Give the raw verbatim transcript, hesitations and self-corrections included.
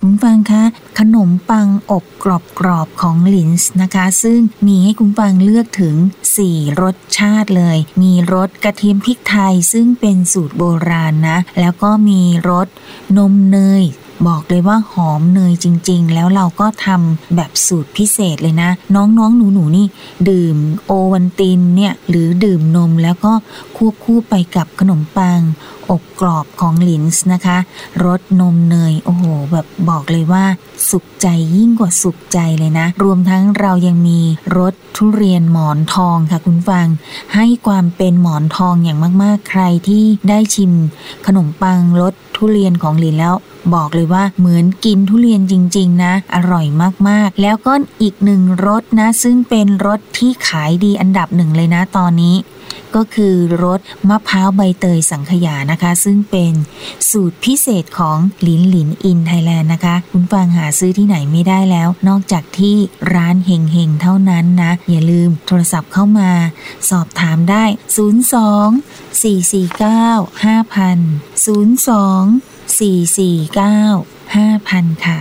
คุณฟังคะขนมปังอบกรอบๆของลินส์นะคะซึ่งมีให้คุณฟังเลือกถึงสี่รสชาติเลยมีรสกระเทียมพริกไทยซึ่งเป็นสูตรโบราณนะแล้วก็มีรสนมเนยบอกเลยว่าหอมเนยจริงๆแล้วเราก็ทำแบบสูตรพิเศษเลยนะน้องๆหนูๆนี่ดื่มโอวัลตินเนี่ยหรือดื่มนมแล้วก็ควบคู่ไปกับขนมปังอบกรอบของลินส์นะคะรสนมเนยโอ้โหแบบบอกเลยว่าสุขใจยิ่งกว่าสุขใจเลยนะรวมทั้งเรายังมีรสทุเรียนหมอนทองค่ะคุณฟังให้ความเป็นหมอนทองอย่างมากๆใครที่ได้ชิมขนมปังรสทุเรียนของลินแล้วบอกเลยว่าเหมือนกินทุเรียนจริงๆนะอร่อยมากๆแล้วก็อีกหนึ่งรสนะซึ่งเป็นรสที่ขายดีอันดับหนึ่งเลยนะตอนนี้ก็คือรสมะพร้าวใบเตยสังขยานะคะซึ่งเป็นสูตรพิเศษของลินลินอินไทยแลนด์นะคะคุณฟังหาซื้อที่ไหนไม่ได้แล้วนอกจากที่ร้านเฮงเฮงเท่านั้นนะอย่าลืมโทรศัพท์เข้ามาสอบถามได้ศูนย์ สอง สี่ สี่ เก้า ห้า ศูนย์ ศูนย์ ศูนย์ สอง สี่ สี่ เก้า ห้า ศูนย์ ศูนย์ ค่ะ